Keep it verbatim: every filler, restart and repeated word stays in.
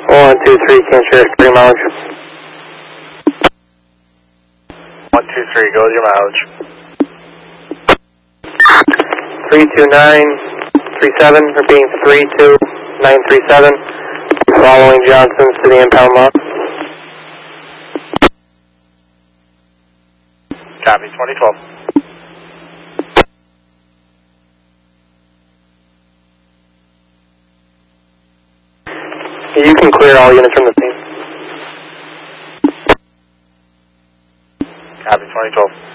one two three, can share three mileage. one two three, go with your mileage. three two nine three seven, repeating three two nine three seven, following Johnson's to the impound lot. Copy, twenty twelve. You can clear all units from the scene. Copy, twenty twelve.